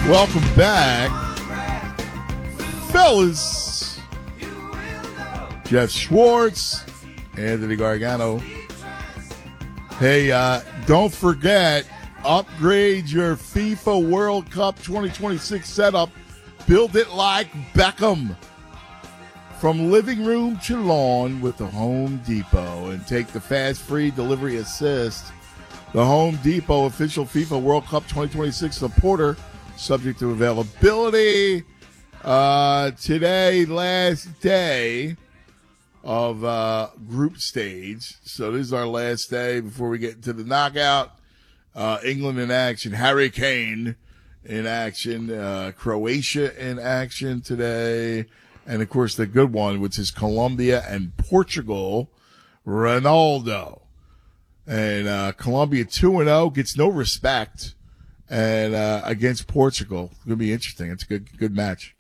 Welcome back, fellas. Jeff Schwartz, Anthony Gargano. Hey, don't forget, upgrade your FIFA World Cup 2026 setup. Build it like Beckham. From living room to lawn with the Home Depot. And take the fast, free delivery assist. The Home Depot official FIFA World Cup 2026 supporter. Subject to availability. Today, last day of group stage. So this is our last day before we get into the knockout. England in action. Harry Kane in action. Croatia in action today. And, of course, the good one, which is Colombia and Portugal. Ronaldo. And Colombia 2-0 gets no respect. And against Portugal. It's going to be interesting. It's a good match.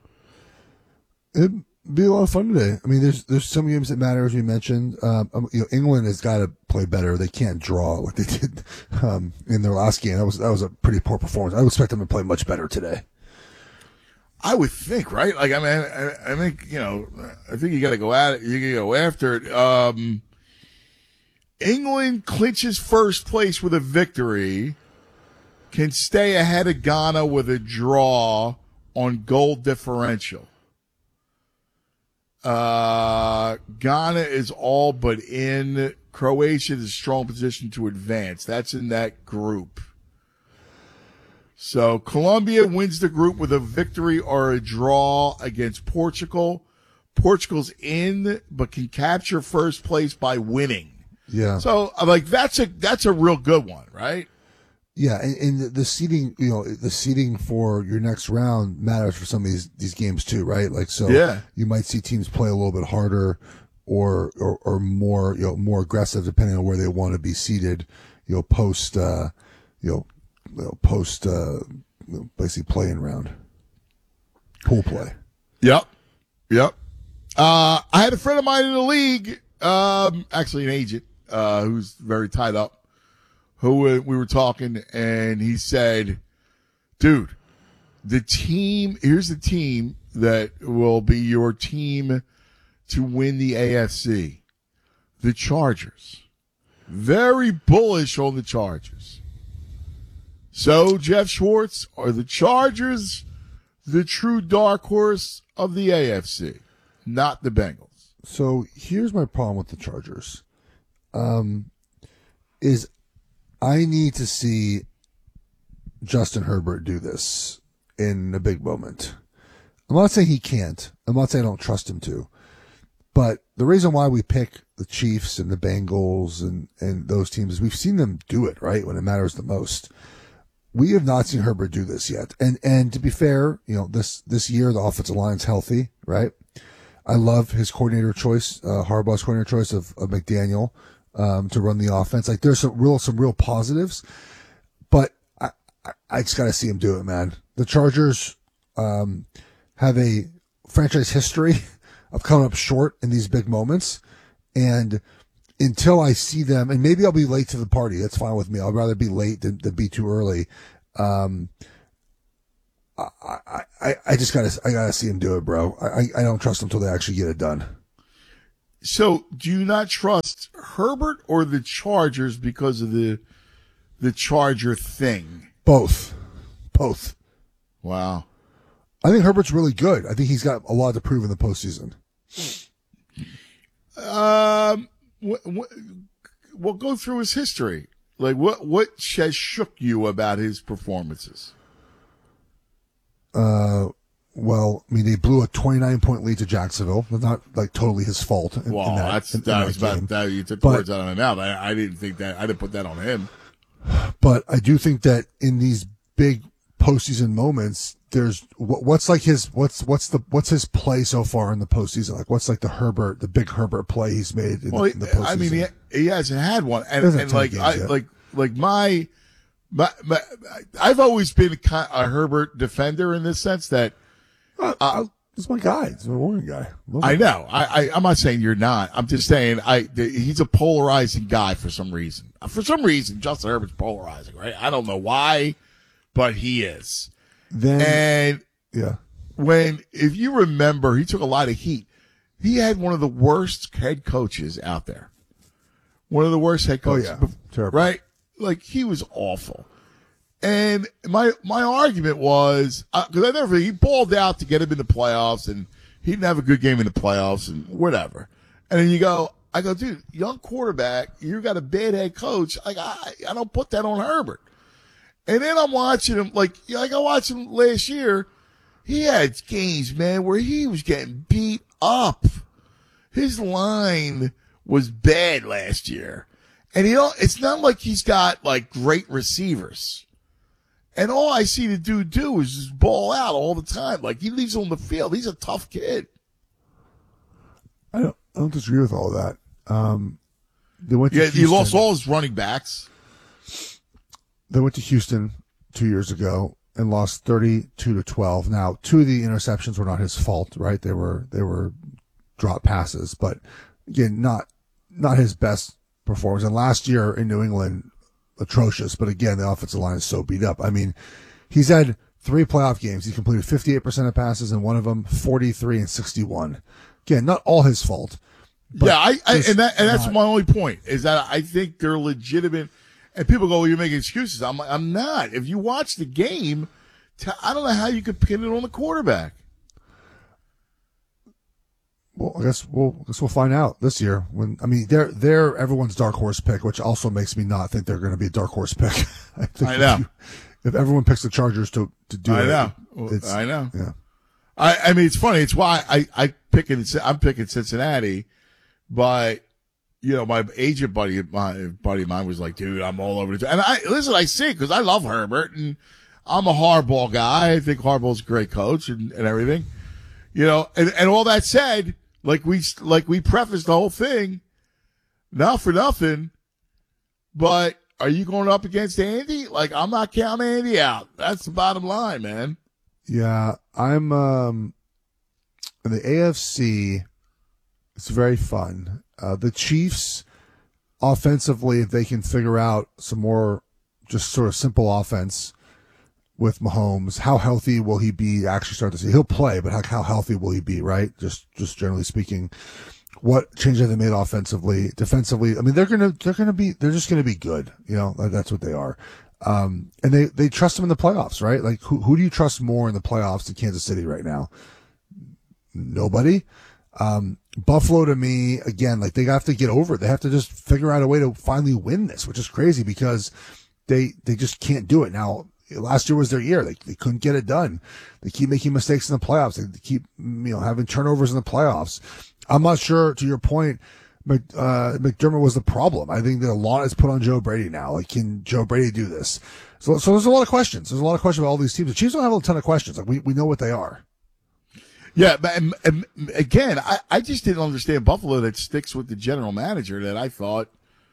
It'd be a lot of fun today. I mean, there's some games that matter, as we mentioned. England has got to play better. They can't draw like they did in their last game. That was a pretty poor performance. I would expect them to play much better today. I would think, right? Like, I mean, I think, I think you got to go at it. You got to go after it. England clinches first place with a victory. Can stay ahead of Ghana with a draw on goal differential. Ghana is all but in. Croatia is a strong position to advance. That's in that group. So Colombia wins the group with a victory or a draw against Portugal. Portugal's in, but can capture first place by winning. Yeah. So like that's a real good one, right? Yeah, and the seeding, the seeding for your next round matters for some of these games too, right? Like, so yeah. You might see teams play a little bit harder or more, more aggressive depending on where they want to be seated, post basically playing round, pool play. Yep. I had a friend of mine in the league, actually an agent, who's very tied up. Who we were talking, and he said, dude, here's the team that will be your team to win the AFC. The Chargers. Very bullish on the Chargers. So, Jeff Schwartz, are the Chargers the true dark horse of the AFC, not the Bengals? So, here's my problem with the Chargers. I need to see Justin Herbert do this in a big moment. I'm not saying he can't. I'm not saying I don't trust him to. But the reason why we pick the Chiefs and the Bengals and those teams is we've seen them do it, right, when it matters the most. We have not seen Herbert do this yet. And to be fair, this year the offensive line's healthy, right? I love his coordinator choice, Harbaugh's coordinator choice of McDaniel. To run the offense. Like, there's some real positives, but I just got to see him do it, man. The Chargers have a franchise history of coming up short in these big moments, and until I see them, and maybe I'll be late to the party. That's fine with me. I'd rather be late than be too early. I gotta see him do it, bro. I don't trust him until they actually get it done. So, do you not trust Herbert or the Chargers because of the Charger thing? Both. Wow. I think Herbert's really good. I think he's got a lot to prove in the postseason. Well, go through his history. Like, what has shook you about his performances? Well, I mean, they blew a 29-point lead to Jacksonville. It's not like totally his fault. You took words out of my mouth. I didn't think that. I didn't put that on him. But I do think that in these big postseason moments, there's what's his play so far in the postseason? Like, what's like the big Herbert play he's made in the postseason? I mean, he hasn't had one, and I've always been a Herbert defender in this sense that. He's my guy. He's my Warren guy. I know. I'm not saying you're not. I'm just saying he's a polarizing guy for some reason. For some reason, Justin Herbert's polarizing, right? I don't know why, but he is. Then, And yeah. if you remember, he took a lot of heat. He had one of the worst head coaches out there. One of the worst head coaches. Oh, yeah. Terrible. Right? Like, he was awful. And my argument was, because I never forget, he balled out to get him in the playoffs, and he didn't have a good game in the playoffs, and whatever. And then I go, dude, young quarterback, you got a bad head coach. Like, I don't put that on Herbert. And then I'm watching him, like I watched him last year. He had games, man, where he was getting beat up. His line was bad last year. And it's not like he's got like great receivers. And all I see the dude do is just ball out all the time. Like, he leaves on the field. He's a tough kid. I don't disagree with all that. They went to Houston. He lost all his running backs. They went to Houston 2 years ago and lost 32-12. Now, 2 of the interceptions were not his fault, right? They were drop passes, but again, not his best performance. And last year in New England, atrocious. But again, the offensive line is so beat up. I mean, he's had 3 playoff games. He completed 58% of passes, and one of them 43 and 61. Again, not all his fault. Yeah, that's my only point, is that I think they're legitimate. And people go, well, you're making excuses. I'm like, I'm not. If you watch the game, I don't know how you could pin it on the quarterback. Well, I guess we'll find out this year. They're everyone's dark horse pick, which also makes me not think they're going to be a dark horse pick. I know. If everyone picks the Chargers to do it, I know. Yeah. I mean, it's funny. It's why I'm picking Cincinnati, but my agent buddy of mine was like, dude, I'm all over it. And I see it because I love Herbert, and I'm a Harbaugh guy. I think Harbaugh's a great coach and everything, and all that said, like we prefaced the whole thing, not for nothing, but are you going up against Andy? Like, I'm not counting Andy out. That's the bottom line, man. Yeah, I'm in the AFC. It's very fun. The Chiefs, offensively, if they can figure out some more just sort of simple offense with Mahomes, how healthy will he be? Actually, start to see he'll play, but how healthy will he be? Right? Just generally speaking, what changes have they made offensively, defensively? I mean, they're just gonna be good. That's what they are. And they trust him in the playoffs, right? Like, who do you trust more in the playoffs than Kansas City right now? Nobody. Buffalo, to me, again, like, they have to get over it. They have to just figure out a way to finally win this, which is crazy because they just can't do it. Now, last year was their year. They couldn't get it done. They keep making mistakes in the playoffs. They keep, having turnovers in the playoffs. I'm not sure, to your point, McDermott was the problem. I think that a lot is put on Joe Brady now. Like, can Joe Brady do this? So there's a lot of questions. There's a lot of questions about all these teams. The Chiefs don't have a ton of questions. Like, we know what they are. Yeah, but again, I just didn't understand Buffalo that sticks with the general manager that I thought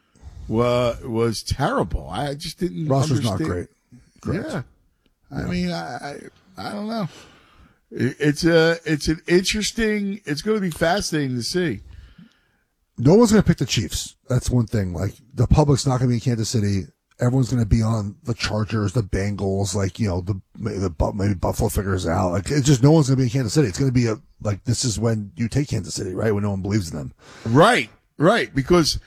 was terrible. I just didn't Roster's understand. Not great. Correct. Yeah. I mean, I don't know. It's an interesting. It's going to be fascinating to see. No one's going to pick the Chiefs. That's one thing. Like, the public's not going to be in Kansas City. Everyone's going to be on the Chargers, the Bengals, like, maybe Buffalo figures out. Like, it's just no one's going to be in Kansas City. It's going to be this is when you take Kansas City, right? When no one believes in them. Right. Because